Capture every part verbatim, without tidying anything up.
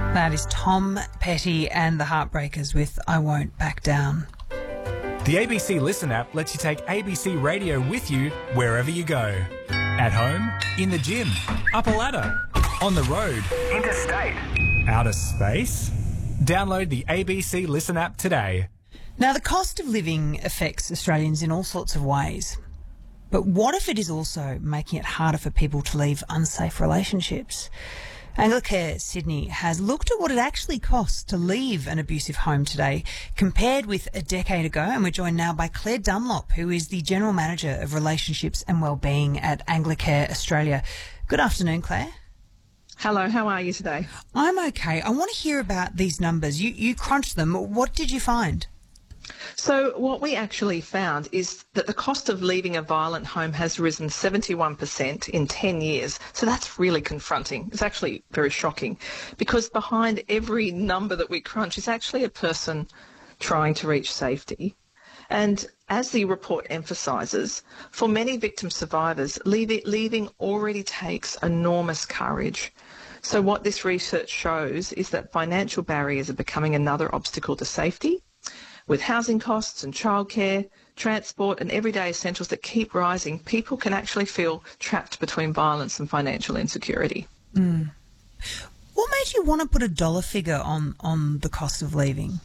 That is Tom Petty and the Heartbreakers with I Won't Back Down. The A B C Listen app lets you take A B C Radio with you wherever you go. At home, in the gym, up a ladder, on the road, interstate, outer space. Download the A B C Listen app today. Now, the cost of living affects Australians in all sorts of ways. But what if it is also making it harder for people to leave unsafe relationships? Anglicare Sydney has looked at what it actually costs to leave an abusive home today compared with a decade ago, and we're joined now by Claire Dunlop, who is the General Manager of Relationships and Wellbeing at Anglicare Australia. Good afternoon, Claire. Hello, how are you today? I'm okay. I want to hear about these numbers. You, you crunched them. What did you find? So what we actually found is that the cost of leaving a violent home has risen seventy-one percent in ten years. So that's really confronting. It's actually very shocking because behind every number that we crunch is actually a person trying to reach safety. And as the report emphasises, for many victim survivors, leaving, leaving already takes enormous courage. So what this research shows is that financial barriers are becoming another obstacle to safety. With housing costs and childcare, transport and everyday essentials that keep rising, people can actually feel trapped between violence and financial insecurity. Mm. What made you want to put a dollar figure on, on the cost of leaving?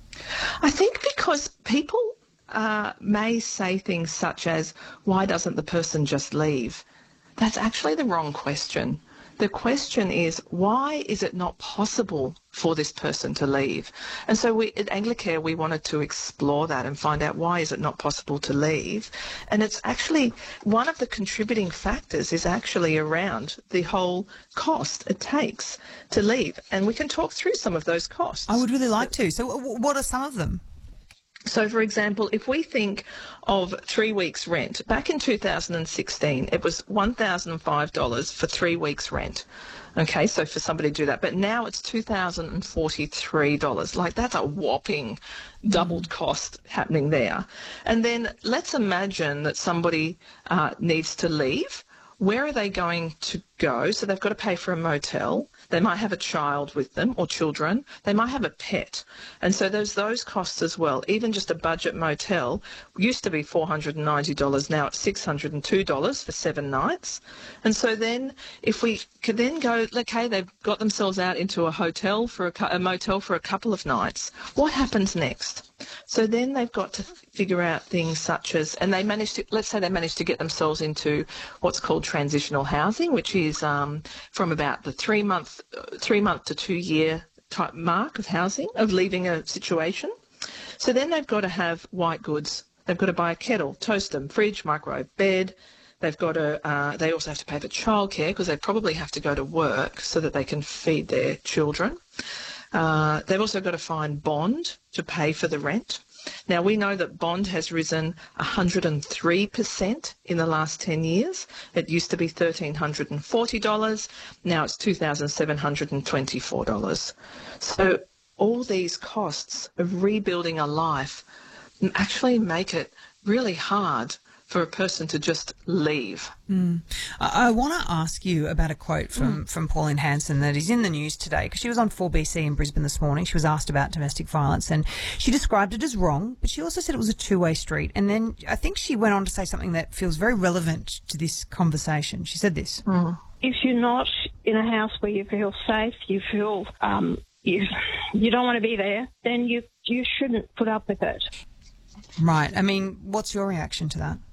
I think because people uh, may say things such as, why doesn't the person just leave? That's actually the wrong question. The question is, why is it not possible for this person to leave? And so we, at Anglicare, we wanted to explore that and find out why is it not possible to leave. And it's actually one of the contributing factors is actually around the whole cost it takes to leave. And we can talk through some of those costs. I would really like to. So what are some of them? So, for example, if we think of three weeks' rent, back in two thousand sixteen, it was one thousand five dollars for three weeks' rent. Okay, so for somebody to do that. But now it's two thousand forty-three dollars. Like, that's a whopping doubled cost happening there. And then let's imagine that somebody uh, needs to leave. Where are they going to go? So they've got to pay for a motel. They might have a child with them or children. They might have a pet. And so there's those costs as well. Even just a budget motel used to be four hundred ninety dollars. Now it's six hundred two dollars for seven nights. And so then if we could then go, okay, they've got themselves out into a hotel for a, a motel for a couple of nights. What happens next? So then they've got to figure out things such as, and they managed to, let's say they managed to get themselves into what's called transitional housing, which is um, from about the three month, three month to two year type mark of housing, of leaving a situation. So then they've got to have white goods. They've got to buy a kettle, toaster, fridge, microwave, bed. They've got to, uh, they also have to pay for childcare because they probably have to go to work so that they can feed their children. Uh, they've also got to find bond to pay for the rent. Now, we know that bond has risen one hundred three percent in the last ten years. It used to be one thousand three hundred forty dollars. Now it's two thousand seven hundred twenty-four dollars. So all these costs of rebuilding a life actually make it really hard for a person to just leave. Mm. I, I want to ask you about a quote from, mm. from Pauline Hanson that is in the news today, because she was on four B C in Brisbane this morning. She was asked about domestic violence and she described it as wrong, but she also said it was a two-way street. And then I think she went on to say something that feels very relevant to this conversation. She said this. Mm. If you're not in a house where you feel safe, you feel um, you, you don't want to be there, then you, you shouldn't put up with it. Right. I mean, what's your reaction to that?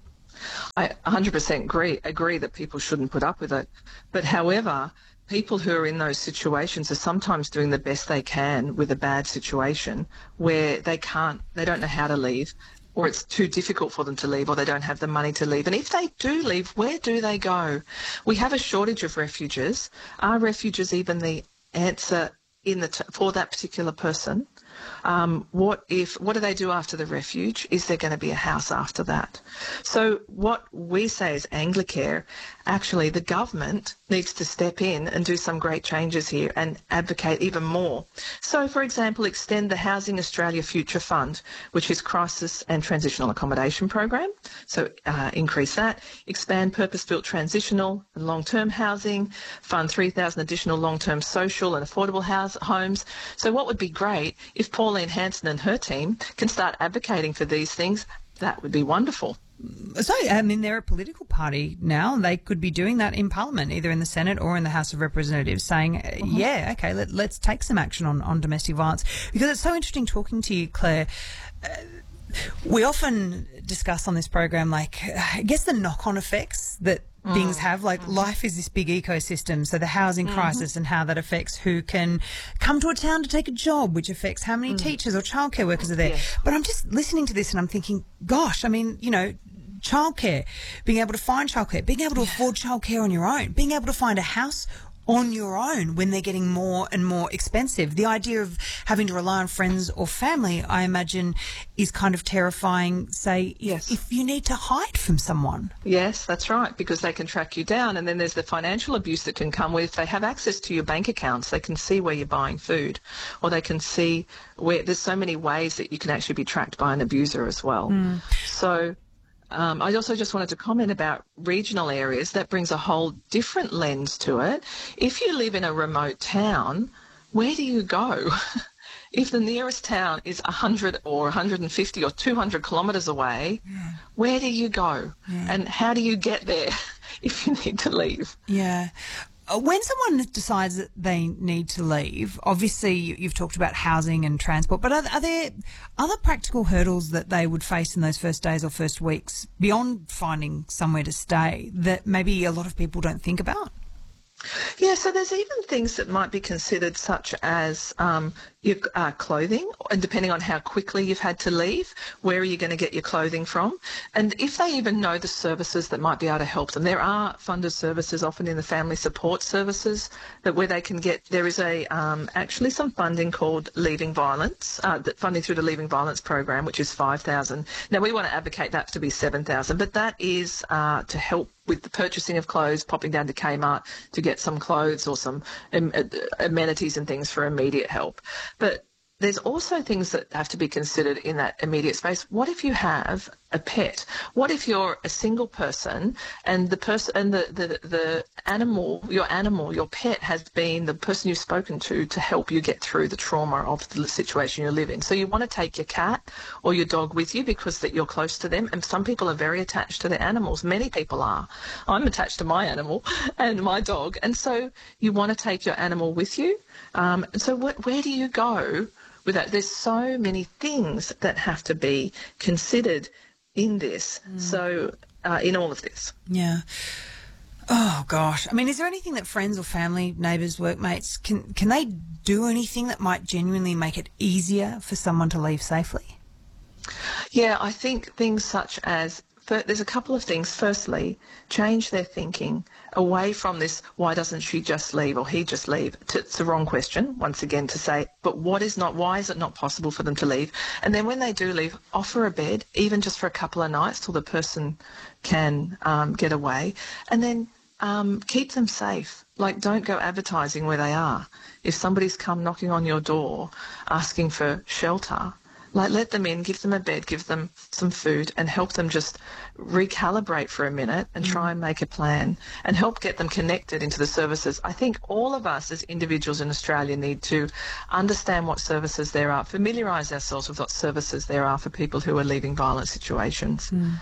I one hundred percent agree, agree that people shouldn't put up with it. But however, people who are in those situations are sometimes doing the best they can with a bad situation where they can't, they don't know how to leave, or it's too difficult for them to leave, or they don't have the money to leave. And if they do leave, where do they go? We have a shortage of refuges. Are refuges even the answer in the t- for that particular person? Um, what if, what do they do after the refuge? Is there going to be a house after that? So what we say as Anglicare, actually the government needs to step in and do some great changes here and advocate even more. So, for example, extend the Housing Australia Future Fund, which is crisis and transitional accommodation program. So uh, increase that. Expand purpose-built transitional and long-term housing. Fund three thousand additional long-term social and affordable house homes. So what would be great if Pauline Hanson and her team can start advocating for these things? That would be wonderful. So, I mean, they're a political party now. They could be doing that in Parliament, either in the Senate or in the House of Representatives, saying, mm-hmm. yeah, okay, let, let's take some action on, on domestic violence. Because it's so interesting talking to you, Claire. Uh, we often discuss on this program, like, I guess the knock-on effects that mm. things have. Like, mm. life is this big ecosystem, so the housing mm-hmm. crisis and how that affects who can come to a town to take a job, which affects how many mm. teachers or childcare workers are there. Yeah. But I'm just listening to this and I'm thinking, gosh, I mean, you know, childcare, being able to find childcare, being able to yeah. afford childcare on your own, being able to find a house on your own when they're getting more and more expensive. The idea of having to rely on friends or family, I imagine, is kind of terrifying, say, yes. if you need to hide from someone. Yes, that's right, because they can track you down. And then there's the financial abuse that can come with, if they have access to your bank accounts, they can see where you're buying food, or they can see where, there's so many ways that you can actually be tracked by an abuser as well. Mm. So Um, I also just wanted to comment about regional areas. That brings a whole different lens to it. If you live in a remote town, where do you go? If the nearest town is one hundred or one hundred fifty or two hundred kilometres away, yeah. where do you go? Yeah. And how do you get there if you need to leave? Yeah. When someone decides that they need to leave, obviously you've talked about housing and transport, but are, are there other practical hurdles that they would face in those first days or first weeks beyond finding somewhere to stay that maybe a lot of people don't think about? Yeah, so there's even things that might be considered, such as um, your uh, clothing, and depending on how quickly you've had to leave, where are you going to get your clothing from? And if they even know the services that might be able to help them. There are funded services, often in the family support services, that where they can get, there is a um, actually some funding called Leaving Violence, uh, that funding through the Leaving Violence program, which is five thousand dollars. Now, we want to advocate that to be seven thousand dollars, but that is uh, to help with the purchasing of clothes, popping down to Kmart to get some clothes or some um, amenities and things for immediate help. But there's also things that have to be considered in that immediate space. What if you have a pet? What if you're a single person and the person and the, the, the animal, your animal, your pet has been the person you've spoken to to help you get through the trauma of the situation you live in? So you want to take your cat or your dog with you because that you're close to them. And some people are very attached to their animals. Many people are. I'm attached to my animal and my dog. And so you want to take your animal with you. Um, so what, where do you go with that? There's so many things that have to be considered in this, mm. so uh, in all of this. Yeah. Oh, gosh. I mean, is there anything that friends or family, neighbours, workmates, can can they do anything that might genuinely make it easier for someone to leave safely? Yeah, I think things such as, there's a couple of things. Firstly, change their thinking away from this, why doesn't she just leave or he just leave? It's the wrong question, once again, to say, but what is not, why is it not possible for them to leave? And then when they do leave, offer a bed, even just for a couple of nights till the person can um, get away. And then um, keep them safe. Like, don't go advertising where they are. If somebody's come knocking on your door asking for shelter, like, let them in, give them a bed, give them some food, and help them just recalibrate for a minute and try and make a plan and help get them connected into the services. I think all of us as individuals in Australia need to understand what services there are, familiarise ourselves with what services there are for people who are leaving violent situations. Mm.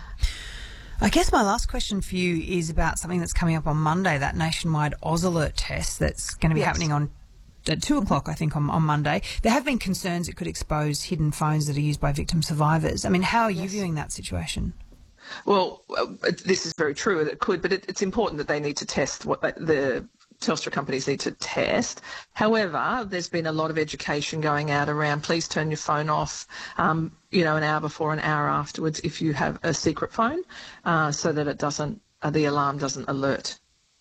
I guess my last question for you is about something that's coming up on Monday, that nationwide Oz Alert test that's going to be yes. happening on at two o'clock, I think, on, on Monday. There have been concerns it could expose hidden phones that are used by victim survivors. I mean, how are you yes. viewing that situation? Well, this is very true. It could, but it, it's important that they need to test what the Telstra companies need to test. However, there's been a lot of education going out around, please turn your phone off, um, you know, an hour before, an hour afterwards if you have a secret phone, uh, so that it doesn't, uh, the alarm doesn't alert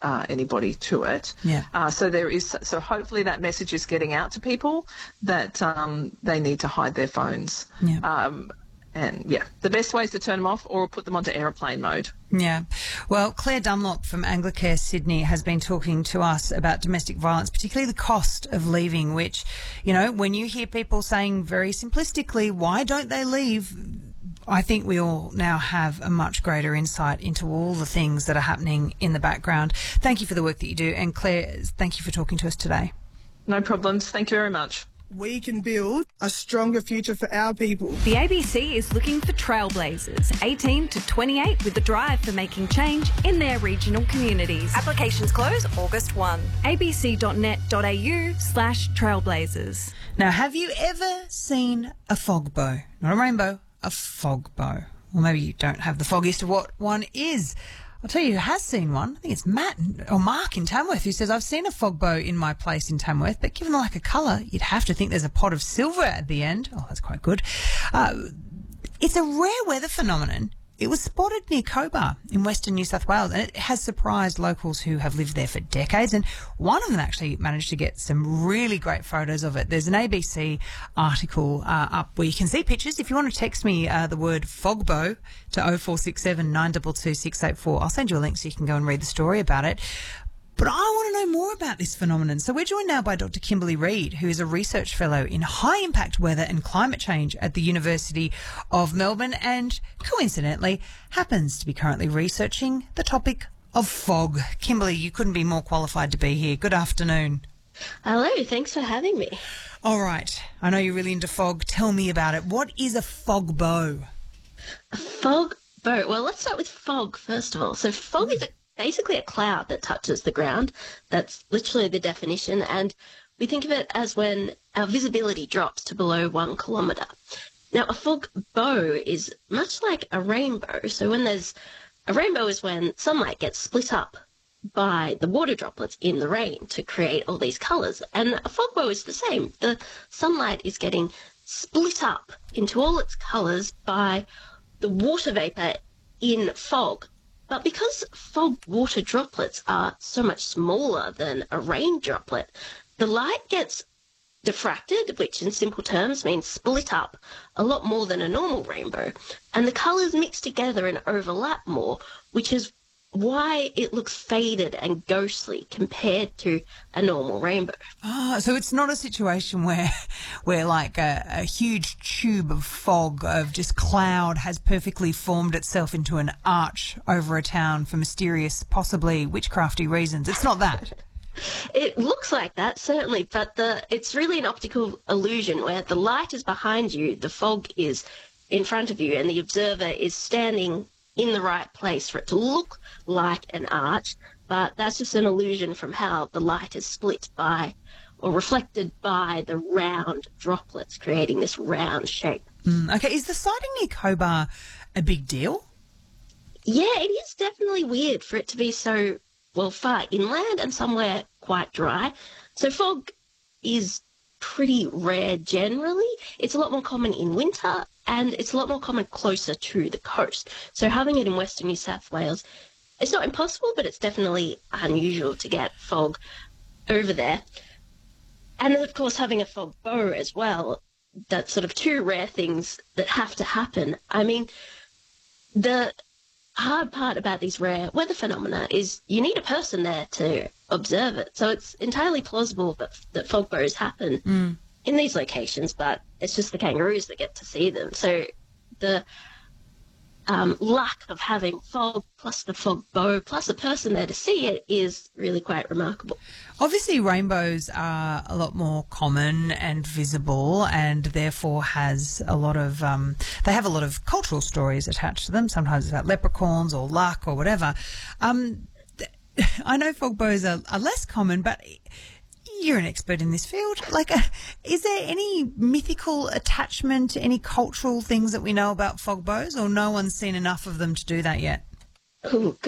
uh, anybody to it. Yeah. Uh, so there is. So hopefully that message is getting out to people that um, they need to hide their phones. Yeah. Um, and yeah, the best way is to turn them off or put them onto aeroplane mode. Yeah. Well, Claire Dunlop from Anglicare Sydney has been talking to us about domestic violence, particularly the cost of leaving, which, you know, when you hear people saying very simplistically, why don't they leave? I think we all now have a much greater insight into all the things that are happening in the background. Thank you for the work that you do. And Claire, thank you for talking to us today. No problems. Thank you very much. We can build a stronger future for our people. The A B C is looking for trailblazers, eighteen to twenty-eight, with a drive for making change in their regional communities. Applications close August first. a b c dot net dot a u slash trailblazers. Now, have you ever seen a fog bow? Not a rainbow, a fog bow. Well, maybe you don't have the foggiest of what one is. I'll tell you who has seen one. I think it's Matt or Mark in Tamworth who says, I've seen a fog bow in my place in Tamworth, but given the lack of colour, you'd have to think there's a pot of silver at the end. Oh, that's quite good. Uh, it's a rare weather phenomenon. It was spotted near Cobar in western New South Wales, and it has surprised locals who have lived there for decades. And one of them actually managed to get some really great photos of it. There's an A B C article uh, up where you can see pictures. If you want to text me uh, the word fogbow to oh four six seven, nine two two, six eight four, I'll send you a link so you can go and read the story about it. But I want to know more about this phenomenon. So we're joined now by Doctor Kimberly Reid, who is a research fellow in high impact weather and climate change at the University of Melbourne and coincidentally happens to be currently researching the topic of fog. Kimberly, you couldn't be more qualified to be here. Good afternoon. Hello, thanks for having me. All right. I know you're really into fog. Tell me about it. What is a fog bow? A fog bow. Well, let's start with fog first of all. So fog is a basically a cloud that touches the ground. That's literally the definition. And we think of it as when our visibility drops to below one kilometre. Now, a fog bow is much like a rainbow. So when there's a rainbow is when sunlight gets split up by the water droplets in the rain to create all these colours. And a fog bow is the same. The sunlight is getting split up into all its colours by the water vapour in fog. But because fog water droplets are so much smaller than a rain droplet, the light gets diffracted, which in simple terms means split up a lot more than a normal rainbow, and the colours mix together and overlap more, which is why it looks faded and ghostly compared to a normal rainbow. Ah, so it's not a situation where where like a, a huge tube of fog, of just cloud, has perfectly formed itself into an arch over a town for mysterious, possibly witchcrafty reasons. It's not that. It looks like that, certainly, but the it's really an optical illusion where the light is behind you, the fog is in front of you, and the observer is standing in the right place for it to look like an arch, but that's just an illusion from how the light is split by or reflected by the round droplets, creating this round shape. Mm, okay, is the sighting near Cobar a big deal? Yeah, it is definitely weird for it to be so, well, far inland and somewhere quite dry. So fog is pretty rare generally. It's a lot more common in winter, and it's a lot more common closer to the coast. So having it in Western New South Wales, it's not impossible, but it's definitely unusual to get fog over there. And then, of course, having a fog bow as well, that's sort of two rare things that have to happen. I mean, the hard part about these rare weather phenomena is you need a person there to observe it. So it's entirely plausible that, that fog bows happen mm. in these locations, but it's just the kangaroos that get to see them. So the um, luck of having fog plus the fog bow plus a person there to see it is really quite remarkable. Obviously, rainbows are a lot more common and visible, and therefore has a lot of um, they have a lot of cultural stories attached to them. Sometimes it's about leprechauns or luck or whatever. Um, I know fog bows are, are less common, but you're an expert in this field. Like, uh, is there any mythical attachment, any cultural things that we know about fog bows, or no one's seen enough of them to do that yet? Ooh,